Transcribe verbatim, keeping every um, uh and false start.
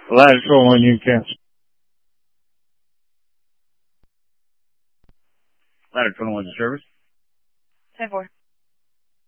Ladder twenty-one, you can cancel. Ladder twenty-one to service. ten four.